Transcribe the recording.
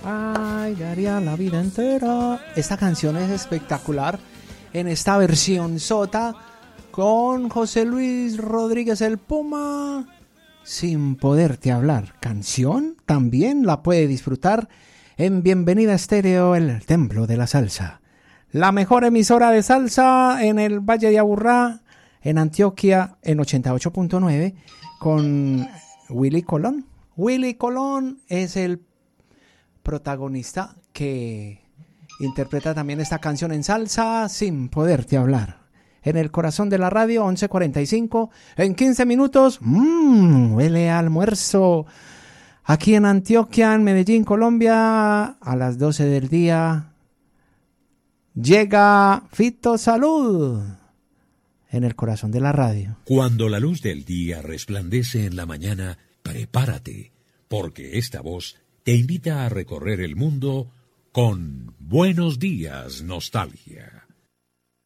Ay, daría la vida entera. Esta canción es espectacular en esta versión sota con José Luis Rodríguez el Puma. Sin poderte hablar. Canción también la puede disfrutar en Bienvenida Estéreo, el templo de la salsa. La mejor emisora de salsa en el Valle de Aburrá, en Antioquia, en 88.9, con Willy Colón. Willy Colón es el protagonista que interpreta también esta canción en salsa, Sin poderte hablar. En el corazón de la radio, 11:45, en 15 minutos, huele a almuerzo. Aquí en Antioquia, en Medellín, Colombia, a las 12 del día, llega Fito Salud en el corazón de la radio. Cuando la luz del día resplandece en la mañana, prepárate, porque esta voz te invita a recorrer el mundo con Buenos Días, Nostalgia.